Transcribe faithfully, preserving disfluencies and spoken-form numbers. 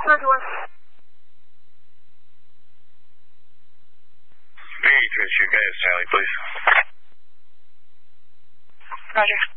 thirty-one. B three two gas, Charlie, please. Roger.